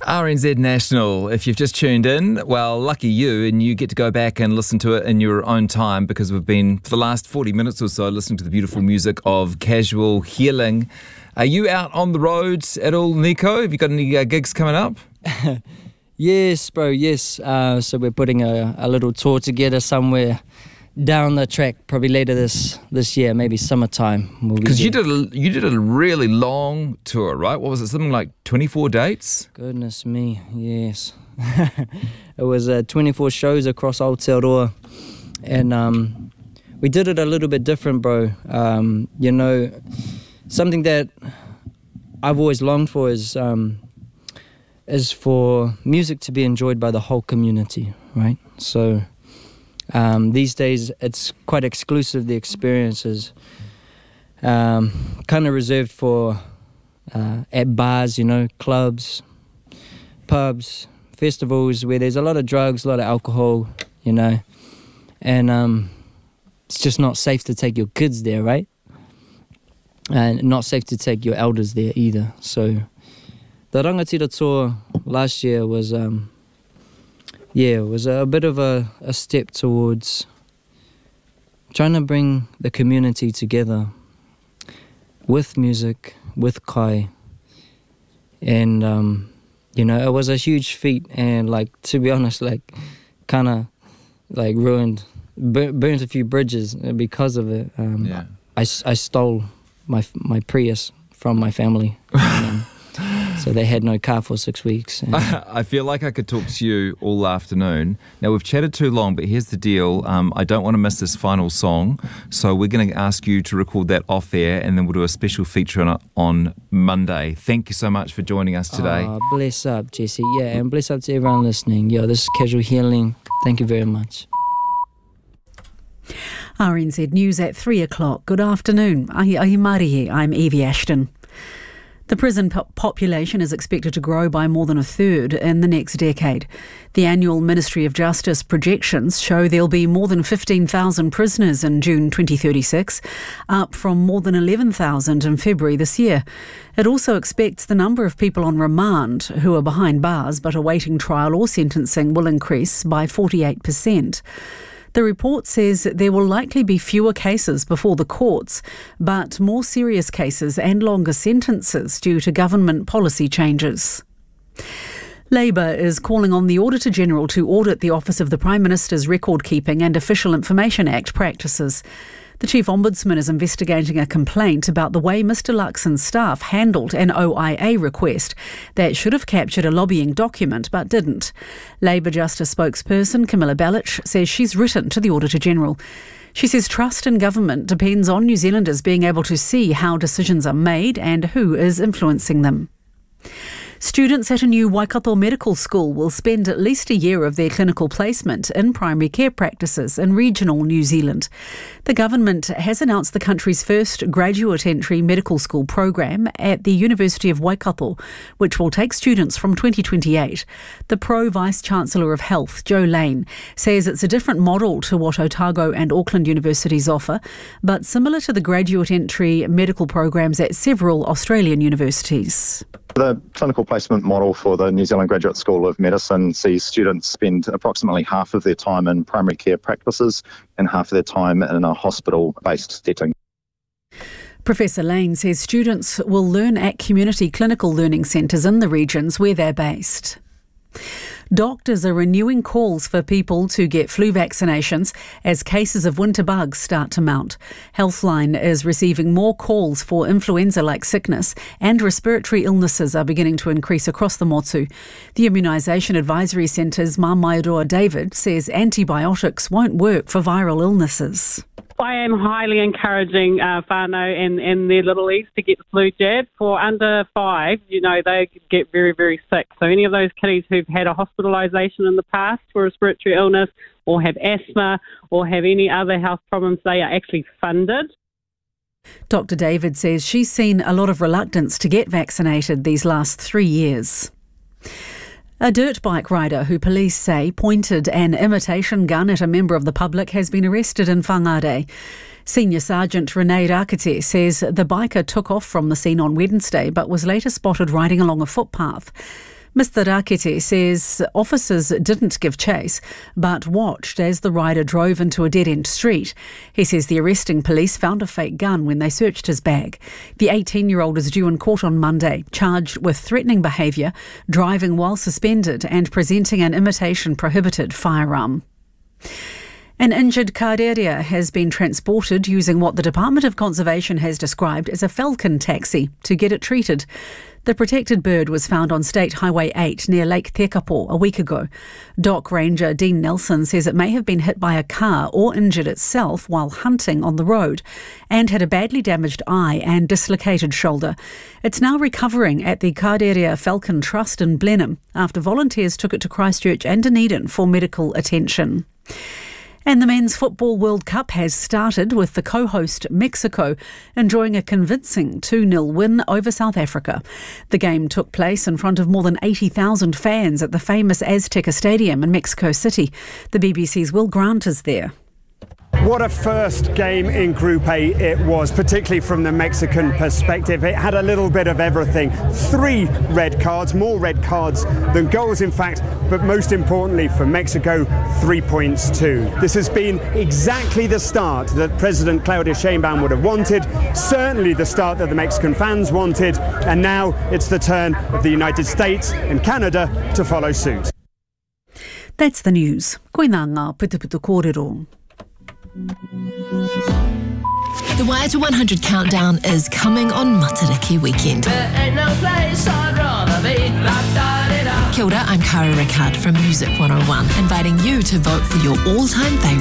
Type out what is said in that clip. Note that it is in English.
RNZ National, if you've just tuned in, well, lucky you, and you get to go back and listen to it in your own time, because we've been, for the last 40 minutes or so, listening to the beautiful music of Casual Healing. Are you out on the roads at all, Nico? Have you got any gigs coming up? Yes, bro, yes. So we're putting a little tour together somewhere down the track, probably later this year, maybe summertime. Because you did a really long tour, right? What was it, something like 24 dates? Goodness me, yes. It was 24 shows across Aotearoa, and we did it a little bit different, bro. You know, something that I've always longed for is for music to be enjoyed by the whole community, right? So these days it's quite exclusive. The experience is kind of reserved for at bars, you know, clubs, pubs, festivals where there's a lot of drugs, a lot of alcohol, you know, and it's just not safe to take your kids there, right? And not safe to take your elders there either. So the Rangatira tour last year was it was a bit of a step towards trying to bring the community together with music, with kai. And, you know, it was a huge feat, and, like, to be honest, like, kind of, like, burnt a few bridges because of it. Yeah. I stole my Prius from my family. So they had no car for 6 weeks. I feel like I could talk to you all afternoon. Now, we've chatted too long, but here's the deal. I don't want to miss this final song, so we're going to ask you to record that off air, and then we'll do a special feature on it on Monday. Thank you so much for joining us today. Bless up, Jesse. Yeah, and bless up to everyone listening. Yo, this is Casual Healing. Thank you very much. RNZ News at 3 o'clock. Good afternoon. Ahi Marihi. I'm Evie Ashton. The prison population is expected to grow by more than a third in the next decade. The annual Ministry of Justice projections show there'll be more than 15,000 prisoners in June 2036, up from more than 11,000 in February this year. It also expects the number of people on remand who are behind bars but awaiting trial or sentencing will increase by 48%. The report says there will likely be fewer cases before the courts, but more serious cases and longer sentences due to government policy changes. Labour is calling on the Auditor-General to audit the Office of the Prime Minister's Record Keeping and Official Information Act practices. The Chief Ombudsman is investigating a complaint about the way Mr Luxon's staff handled an OIA request that should have captured a lobbying document but didn't. Labour Justice spokesperson Camilla Bellich says she's written to the Auditor-General. She says trust in government depends on New Zealanders being able to see how decisions are made and who is influencing them. Students at a new Waikato Medical School will spend at least a year of their clinical placement in primary care practices in regional New Zealand. The government has announced the country's first graduate entry medical school program at the University of Waikato, which will take students from 2028. The Pro-Vice-Chancellor of Health, Joe Lane, says it's a different model to what Otago and Auckland universities offer, but similar to the graduate entry medical programs at several Australian universities. The clinical placement model for the New Zealand Graduate School of Medicine sees students spend approximately half of their time in primary care practices and half of their time in a hospital-based setting. Professor Lane says students will learn at community clinical learning centres in the regions where they're based. Doctors are renewing calls for people to get flu vaccinations as cases of winter bugs start to mount. Healthline is receiving more calls for influenza-like sickness, and respiratory illnesses are beginning to increase across the Motu. The Immunisation Advisory Centre's Mamaeroa David says antibiotics won't work for viral illnesses. I am highly encouraging whānau and their little E's to get the flu jab. For under 5, you know, they get very, very sick. So any of those kiddies who've had a hospitalisation in the past for respiratory illness or have asthma or have any other health problems, they are actually funded. Dr David says she's seen a lot of reluctance to get vaccinated these last 3 years. A dirt bike rider who police say pointed an imitation gun at a member of the public has been arrested in Whangarei. Senior Sergeant Renee Rakete says the biker took off from the scene on Wednesday but was later spotted riding along a footpath. Mr. Rakete says officers didn't give chase, but watched as the rider drove into a dead-end street. He says the arresting police found a fake gun when they searched his bag. The 18-year-old is due in court on Monday, charged with threatening behaviour, driving while suspended and presenting an imitation prohibited firearm. An injured Kārerea has been transported using what the Department of Conservation has described as a falcon taxi to get it treated. The protected bird was found on State Highway 8 near Lake Tekapo a week ago. Dock Ranger Dean Nelson says it may have been hit by a car or injured itself while hunting on the road and had a badly damaged eye and dislocated shoulder. It's now recovering at the Kārerea Falcon Trust in Blenheim after volunteers took it to Christchurch and Dunedin for medical attention. And the Men's Football World Cup has started with the co-host Mexico enjoying a convincing 2-0 win over South Africa. The game took place in front of more than 80,000 fans at the famous Azteca Stadium in Mexico City. The BBC's Will Grant is there. What a first game in Group A it was, particularly from the Mexican perspective. It had a little bit of everything. 3 red cards, more red cards than goals in fact, but most importantly for Mexico, 3 points too. This has been exactly the start that President Claudia Sheinbaum would have wanted, certainly the start that the Mexican fans wanted, and now it's the turn of the United States and Canada to follow suit. That's the news. Koinanga Putuputu Kōrero. The Wire to 100 countdown is coming on Matariki weekend. Kia ora, I'm Cara Rickard from Music 101, inviting you to vote for your all-time favourite